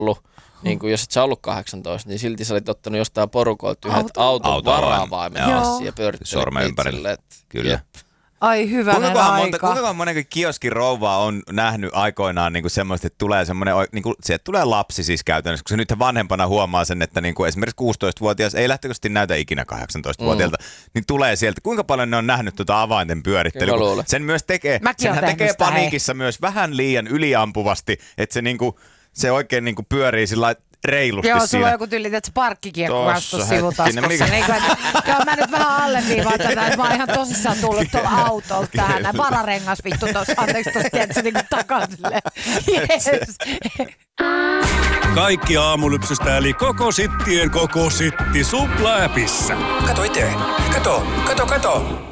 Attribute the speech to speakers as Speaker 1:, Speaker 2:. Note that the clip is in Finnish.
Speaker 1: niin kuin jos et sä ollut 18, niin silti sä olit ottanut jostain porukolta yhdet auton varavaimet ja pyörittelit itselle.
Speaker 2: Kyllä.
Speaker 3: Ai hyvänen aika.
Speaker 2: Kuinka monenkin kioskin rouvaa on nähnyt aikoinaan niin semmoista, että tulee semmoinen, niin sieltä tulee lapsi siis käytännössä, koska nyt vanhempana huomaa sen, että niin kuin esimerkiksi 16-vuotias ei lähtökohtaisesti näytä ikinä 18-vuotiaalta, niin tulee sieltä. Kuinka paljon ne on nähnyt avainten pyörittelyä? Sen myös senhän tekee paniikissa myös vähän liian yliampuvasti, että se, niin kuin, se oikein niin kuin pyörii sillä reilusti
Speaker 3: joo,
Speaker 2: siinä.
Speaker 3: sulla on joku tyyli, että se parkkikiekko kastus sivutaskussa. Joo, mä nyt vähän alleviivaan tätä, että mä oon ihan tosissaan tullut tuolla autolta tähän. Näin vararengas vittu tossa, anteeksi tossa, tiedätkö, niin kuin takaa silleen. Yes.
Speaker 4: Kaikki aamulypsystä eli koko sittien koko sitti Supla-appissa.
Speaker 5: Kato itse. Kato.